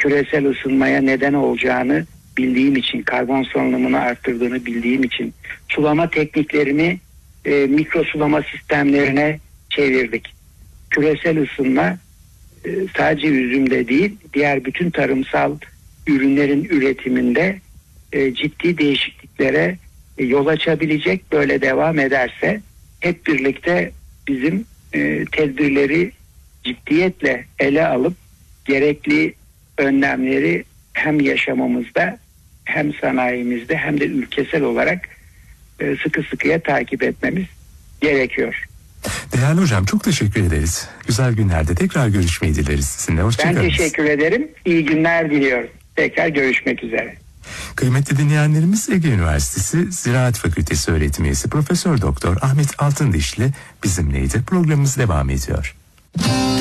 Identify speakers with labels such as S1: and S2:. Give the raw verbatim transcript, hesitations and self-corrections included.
S1: küresel ısınmaya neden olacağını bildiğim için, karbon salınımını arttırdığını bildiğim için sulama tekniklerini e, mikro sulama sistemlerine çevirdik. Küresel ısınma e, sadece üzümde değil, diğer bütün tarımsal ürünlerin üretiminde e, ciddi değişikliklere e, yol açabilecek. Böyle devam ederse hep birlikte bizim e, tedbirleri ciddiyetle ele alıp gerekli önlemleri hem yaşamımızda hem sanayimizde hem de ülkesel olarak e, sıkı sıkıya takip etmemiz gerekiyor.
S2: Değerli hocam, çok teşekkür ederiz. Güzel günlerde tekrar görüşmeyi dileriz sizinle. Hoşçakalın.
S1: Ben teşekkür ederim. İyi günler diliyorum. Tekrar görüşmek üzere.
S2: Kıymetli dinleyenlerimiz, Ege Üniversitesi Ziraat Fakültesi öğretim üyesi Profesör Doktor Ahmet Altındişli bizimleydi. Programımız devam ediyor.